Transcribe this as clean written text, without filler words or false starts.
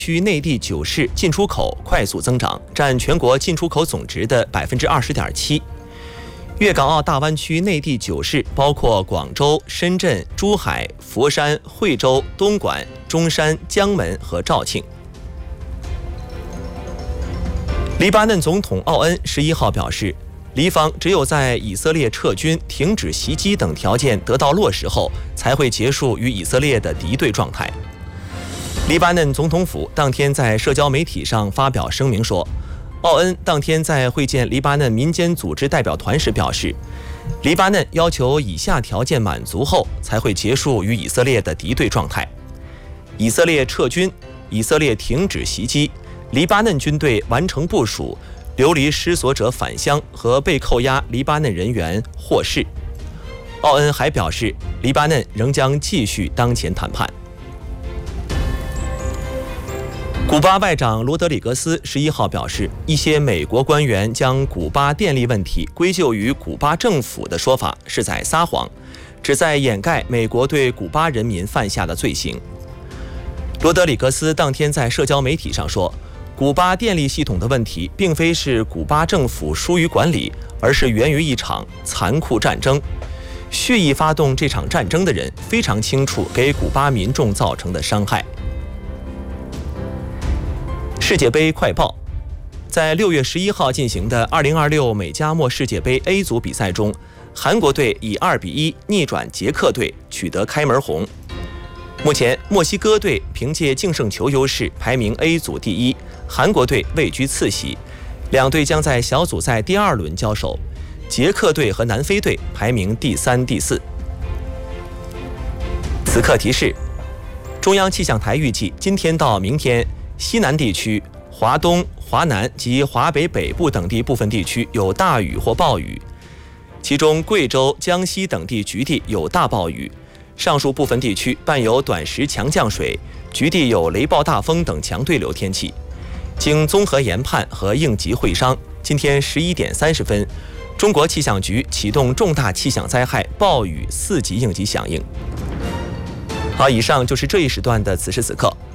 区内地9市进出口快速增长，占全国进出口总值的20.7%。粤港澳大湾区内地9市包括广州、深圳、珠海、佛山、惠州、东莞、中山、江门和肇庆。黎巴嫩总统奥恩11号表示，黎方只有在以色列撤军、停止袭击等条件得到落实后，才会结束与以色列的敌对状态。黎巴嫩总统府当天在社交媒体上发表声明说，奥恩当天在会见黎巴嫩民间组织代表团时表示，黎巴嫩要求以下条件满足后，才会结束与以色列的敌对状态：以色列撤军，以色列停止袭击，黎巴嫩军队完成部署，流离失所者返乡和被扣押黎巴嫩人员获释。奥恩还表示，黎巴嫩仍将继续当前谈判。古巴外长罗德里格斯11号表示，一些美国官员将古巴电力问题归咎于古巴政府的说法是在撒谎，旨在掩盖美国对古巴人民犯下的罪行。罗德里格斯当天在社交媒体上说，古巴电力系统的问题并非是古巴政府疏于管理，而是源于一场残酷战争。蓄意发动这场战争的人非常清楚给古巴民众造成的伤害。世界杯快报，在6月11号进行的2026美加墨世界杯 A 组比赛中，韩国队以2-1逆转捷克队，取得开门红。目前，墨西哥队凭借净胜球优势排名 A 组第1，韩国队位居次席，两队将在小组赛第2轮交手。捷克队和南非队排名第3、第4。此刻提示：中央气象台预计今天到明天，西南地区、华东、华南及华北北部等地部分地区有大雨或暴雨，其中贵州、江西等地局地有大暴雨，上述部分地区伴有短时强降水，局地有雷暴大风等强对流天气。经综合研判和应急会商，今天11点30分，中国气象局启动重大气象灾害暴雨4级应急响应。好，以上就是这一时段的此时此刻。